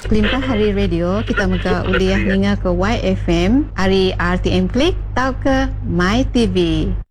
Kelimpah hari radio kita muka uliah ninga ke YFM, hari RTM Klik, tau ke My TV.